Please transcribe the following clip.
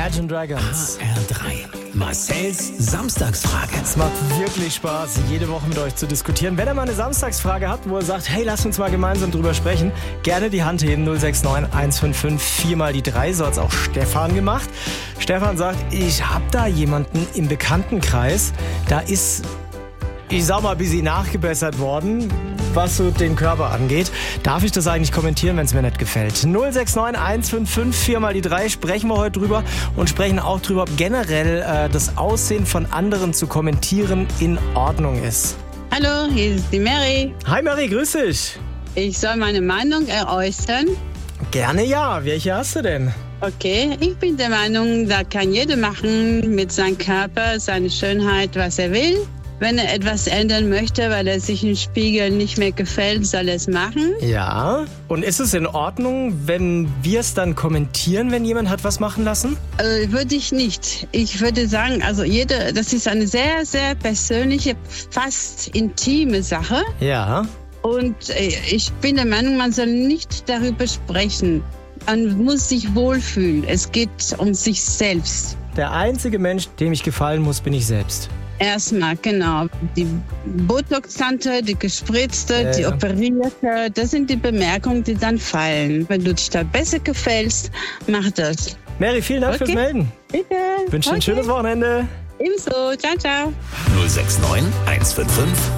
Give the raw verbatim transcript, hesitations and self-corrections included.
Imagine Dragons. H R drei. Marcells Samstagsfrage. Es macht wirklich Spaß, jede Woche mit euch zu diskutieren. Wenn ihr mal eine Samstagsfrage habt, wo ihr sagt, hey, lasst uns mal gemeinsam drüber sprechen, gerne die Hand heben. null sechs neun eins fünf fünf vier mal die drei. So hat es auch Stefan gemacht. Stefan sagt, ich habe da jemanden im Bekanntenkreis, da ist, ich sag mal, ein bisschen nachgebessert worden, was so den Körper angeht. Darf ich das eigentlich kommentieren, wenn es mir nicht gefällt? null sechs neun eins fünf fünf vier mal die drei, sprechen wir heute drüber und sprechen auch drüber, ob generell äh, das Aussehen von anderen zu kommentieren in Ordnung ist. Hallo, hier ist die Mary. Hi Mary, grüß dich. Ich soll meine Meinung äußern. Gerne ja. Welche hast du denn? Okay, ich bin der Meinung, da kann jeder machen mit seinem Körper, seiner Schönheit, was er will. Wenn er etwas ändern möchte, weil er sich im Spiegel nicht mehr gefällt, soll er es machen. Ja. Und ist es in Ordnung, wenn wir es dann kommentieren, wenn jemand hat was machen lassen? Äh, würde ich nicht. Ich würde sagen, also jede, das ist eine sehr, sehr persönliche, fast intime Sache. Ja. Und äh, ich bin der Meinung, man soll nicht darüber sprechen. Man muss sich wohlfühlen. Es geht um sich selbst. Der einzige Mensch, dem ich gefallen muss, bin ich selbst. Erstmal, genau. Die Botox-Tante, die gespritzte, Ja, die ja. operierte, das sind die Bemerkungen, die dann fallen. Wenn du dich da besser gefällst, mach das. Mary, vielen Dank Okay. fürs Melden. Bitte. Ich wünsche dir ein Okay. schönes Wochenende. Ebenso. Ciao, ciao. null sechs neun eins fünf fünf